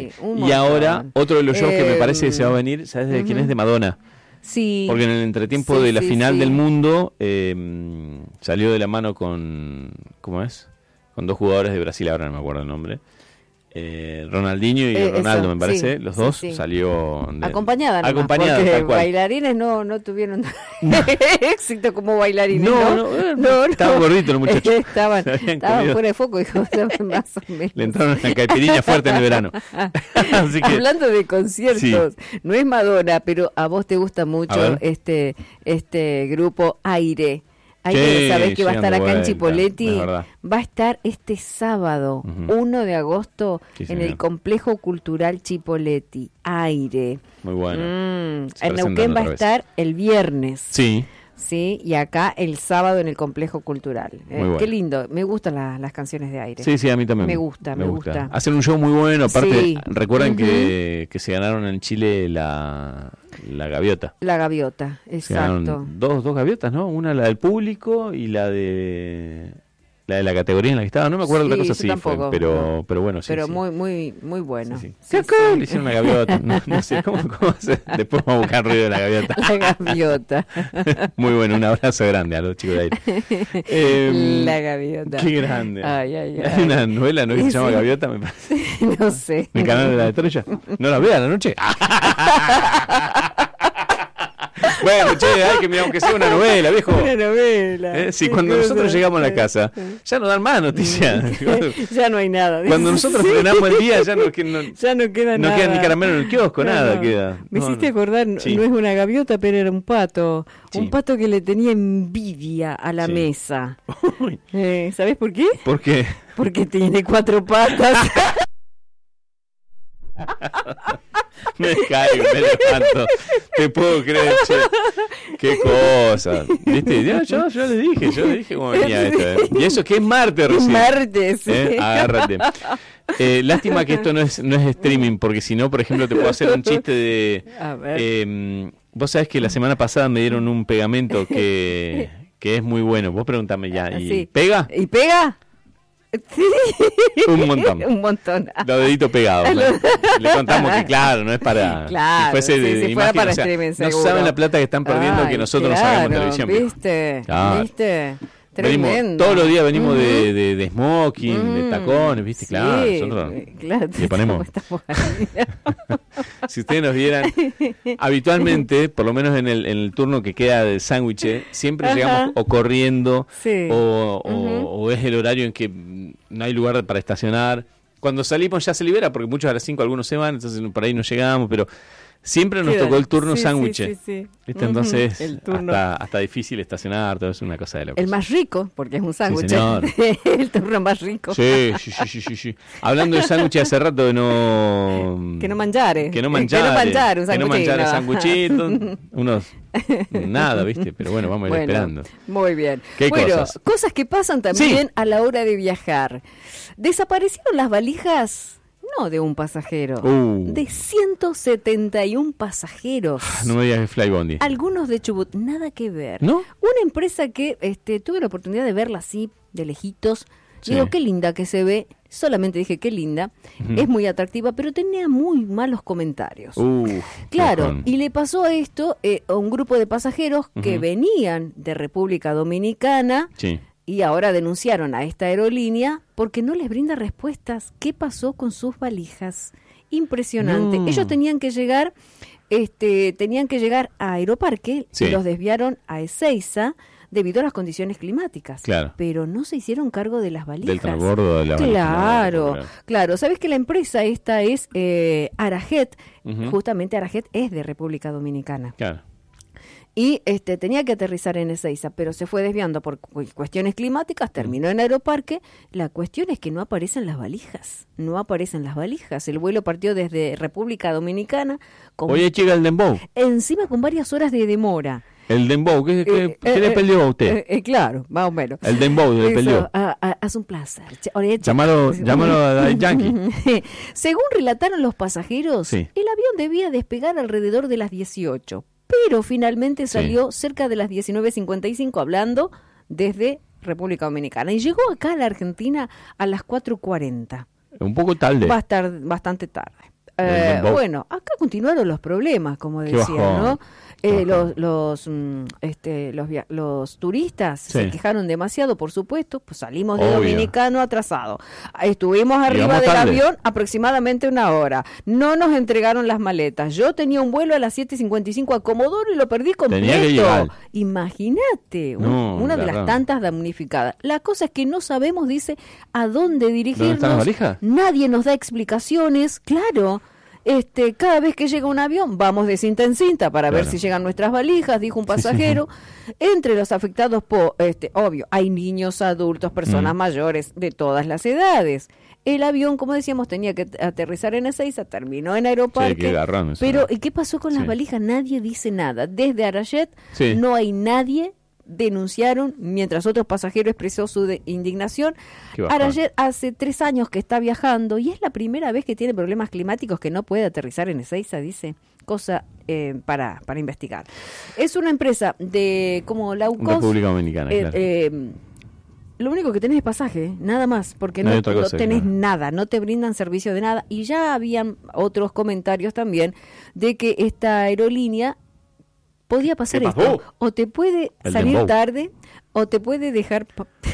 un Y montón. ahora, otro de los shows que me parece que se va a venir, ¿sabes de quién es? De Madonna. Sí. Porque en el entretiempo de la final del mundo salió de la mano con, ¿cómo es? Con dos jugadores de Brasil, ahora no me acuerdo el nombre. Ronaldinho y Ronaldo, me parece, los dos salió acompañada, porque tal cual. Bailarines no tuvieron éxito como bailarines. No, estaban gorditos los muchachos. estaban fuera de foco, más o menos. Le entraron una caipirinha fuerte en el verano. Así que, hablando de conciertos, no es Madonna, pero a vos te gusta mucho este grupo Aire. Sabés que va a estar acá en Chipoleti. Va a estar este sábado, 1 de agosto, en el Complejo Cultural Chipoleti. Aire. Muy bueno. En Neuquén va a estar el viernes. Sí. Sí, y acá el sábado en el Complejo Cultural. Bueno. Qué lindo, me gustan las canciones de Aire. Sí, a mí también. Me gusta. Hacen un show muy bueno, aparte, recuerden que se ganaron en Chile la gaviota. La gaviota, exacto. Dos gaviotas, ¿no? Una la del público y la de la categoría en la que estaba, no me acuerdo otra cosa así, pero bueno, sí. Pero muy bueno. Sí. Le hicieron una gaviota, no sé, ¿cómo hace? Después vamos a buscar ruido de la gaviota. La gaviota. Muy bueno, un abrazo grande a los chicos de Aire. La gaviota. Qué grande. Ay. Hay una novela, ¿no? Que se llama Gaviota, me parece. No sé. ¿El canal de la estrella? ¿No la veas a la noche? Bueno, aunque sea una novela, viejo. Una novela. Sí, cuando nosotros llegamos a la casa, ya no dan más noticias. Ya no hay nada. Cuando nosotros frenamos el día, ya no queda nada. No queda ni caramelo en el kiosco, nada queda. Me hiciste acordar, no es una gaviota, pero era un pato. Sí. Un pato que le tenía envidia a la mesa. ¿Sabés por qué? ¿Por qué? Porque tiene 4 patas. Me caigo, me levanto. Te puedo creer, che. Qué cosa. ¿Viste? Yo le dije cómo venía esto. Y eso que es martes recién. Martes, sí. Agárrate. Lástima que esto no es streaming, porque si no, por ejemplo, te puedo hacer un chiste de... A ver. Vos sabés que la semana pasada me dieron un pegamento que es muy bueno. Vos preguntame ya. ¿Y pega? ¿Y pega? Sí. Un montón. Los deditos pegados. Le contamos que claro, no es para... Claro, si fuese de fuera imagen, para streaming, no saben la plata que están perdiendo que nosotros nos hagamos televisión. ¿Viste? Tremendo. Todos los días venimos de smoking, de tacones, ¿viste? Sí, claro, nosotros le ponemos... Si ustedes nos vieran, habitualmente, por lo menos en el turno que queda del sándwich, siempre llegamos o corriendo o es el horario en que no hay lugar para estacionar. Cuando salimos ya se libera, porque muchos a las 5 algunos se van, entonces por ahí no llegamos, pero... Siempre nos tocó el turno sándwich. Sí. Entonces, hasta difícil estacionar, todo es una cosa de locos. El más rico, porque es un sándwich. Sí, el turno más rico. Sí. Hablando de sándwich hace rato de no... Que no mangiare. Un sanguchito. Unos... Nada, ¿viste? Pero bueno, vamos a ir esperando. Muy bien. ¿Qué cosas que pasan también a la hora de viajar. Desaparecieron las valijas... No de un pasajero, de 171 pasajeros. No me digas que Flybondi. Algunos de Chubut, nada que ver. ¿No? Una empresa que tuve la oportunidad de verla así, de lejitos. Sí. Digo, qué linda que se ve. Solamente dije, qué linda. Es muy atractiva, pero tenía muy malos comentarios. Claro, y le pasó a esto a un grupo de pasajeros que venían de República Dominicana. Sí. Y ahora denunciaron a esta aerolínea porque no les brinda respuestas. ¿Qué pasó con sus valijas? Impresionante. No. Ellos tenían que llegar a Aeroparque y los desviaron a Ezeiza debido a las condiciones climáticas. Claro. Pero no se hicieron cargo de las valijas. Del transbordo de la valija. Claro. ¿Sabes que la empresa esta es Arajet? Justamente Arajet es de República Dominicana. Claro. Y tenía que aterrizar en Ezeiza, pero se fue desviando por cuestiones climáticas, terminó en Aeroparque. La cuestión es que no aparecen las valijas. El vuelo partió desde República Dominicana. Oye, chica, el dembow. Encima con varias horas de demora. El dembow, ¿qué le perdió a usted? Claro, más o menos. El dembow le perdió. Haz un placer. Llámalo a Yankee. Según relataron los pasajeros, el avión debía despegar alrededor de las 18, pero finalmente salió cerca de las 19:55 hablando desde República Dominicana y llegó acá a la Argentina a las 4:40. Un poco tarde. Va a estar bastante tarde. Bueno, acá continuaron los problemas, como decía, ¿no? Los turistas se quejaron demasiado, por supuesto, pues salimos de Dominicano atrasado. Estuvimos arriba del avión aproximadamente 1 hora. No nos entregaron las maletas. Yo tenía un vuelo a las 7:55 a Comodoro y lo perdí completo. Imagínate, una de las tantas damnificadas. La cosa es que no sabemos, dice, a dónde dirigirnos. ¿Dónde están las valijas? Nadie nos da explicaciones, claro. Cada vez que llega un avión, vamos de cinta en cinta para ver si llegan nuestras valijas, dijo un pasajero. Entre los afectados, obvio, hay niños, adultos, personas mayores de todas las edades. El avión, como decíamos, tenía que aterrizar en Ezeiza, terminó en Aeroparque. Pero, ¿y qué pasó con las valijas? Nadie dice nada. Desde Arayet no hay nadie. Denunciaron, mientras otros pasajeros expresó su indignación. Arayet hace 3 años que está viajando y es la primera vez que tiene problemas climáticos que no puede aterrizar en Ezeiza, dice. Cosa para investigar. Es una empresa de como la UCOS, República Dominicana, claro. Lo único que tenés es pasaje, nada más, porque no tenés nada, no te brindan servicio de nada. Y ya habían otros comentarios también de que esta aerolínea podía pasar esto, o te puede salir tarde, o te puede dejar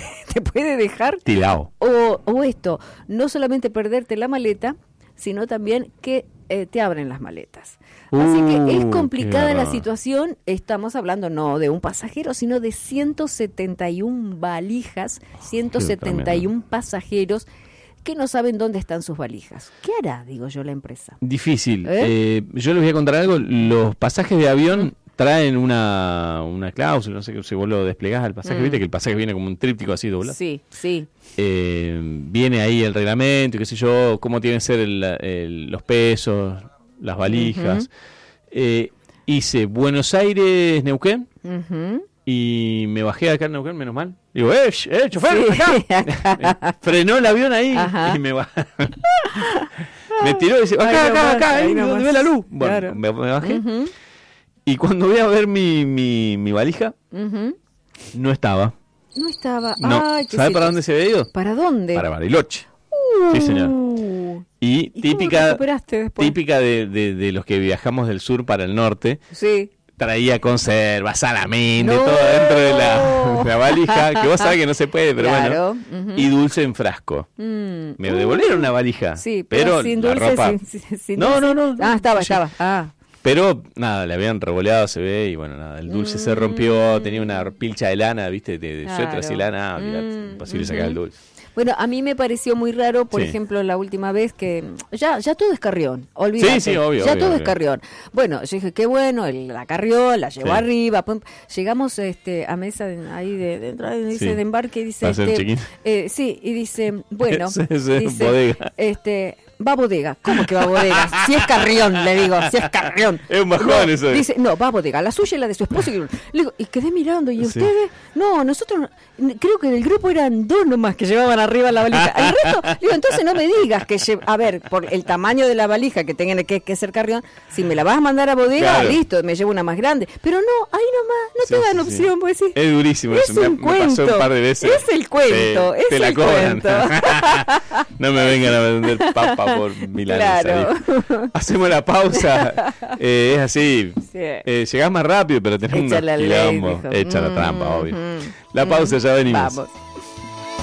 tirado, o esto, no solamente perderte la maleta, sino también que te abren las maletas. Así que es complicada la situación. Estamos hablando no de un pasajero, sino de 171 valijas, 171 pasajeros que no saben dónde están sus valijas. ¿Qué hará, digo yo, la empresa? Difícil. Yo les voy a contar algo. Los pasajes de avión traen una cláusula, no sé, que si vos lo desplegás al pasaje, viste que el pasaje viene como un tríptico así doblado. Sí. Viene ahí el reglamento, qué sé yo, cómo tienen que ser los pesos, las valijas. Hice Buenos Aires, Neuquén, y me bajé acá en Neuquén, menos mal. Digo, chofer, acá. Frenó el avión ahí y me bajé. Me tiró y dice, acá, ahí donde ve la luz. Bueno, me bajé. Y cuando voy a ver mi valija, no estaba. No. ¿Sabe para dónde se había ido? ¿Para dónde? Para Bariloche. Sí, señor. Y típica de los que viajamos del sur para el norte. Sí. Traía conservas, salamín, todo dentro de la valija, que vos sabés que no se puede, pero bueno. Y dulce en frasco. Me devolvieron una valija. Sí, pero sin dulce, la ropa... sin No. Estaba. Pero nada, le habían revoleado, se ve, y bueno, nada, el dulce se rompió, tenía una pilcha de lana, viste, de suéter así lana, imposible sacar el dulce. Bueno, a mí me pareció muy raro, por ejemplo, la última vez que ya todo es carrión, olvídate. Sí, obvio. Ya todo es carrión. Bueno, yo dije, qué bueno, la carrión, la llevó arriba. Llegamos a mesa ahí de entrada, dice de embarque, dice y dice, bueno, dice, bodega. Va a bodega. ¿Cómo que va a bodega? Si es carrión, le digo, si es carrión. Es un bajón eso. Dice, no, va a bodega, la suya y la de su esposo. Le digo, y quedé mirando, ¿y ustedes? No, nosotros, creo que del grupo eran 2 nomás que llevaban arriba la valija. El resto, digo, entonces no me digas que, a ver, por el tamaño de la valija que tengan que ser carrión, si me la vas a mandar a bodega, listo, me llevo una más grande. Pero no, ahí nomás, no te dan opción, pues sí. Es durísimo es eso, me pasó un par de veces. Es el cuento, es te la el cobran. cuento. No me vengan a vender papa por milanesa. Claro. Hacemos la pausa. Es así. Llegás más rápido, pero tenés un quilombo. Echa la trampa, obvio. La pausa, ya venimos. Vamos.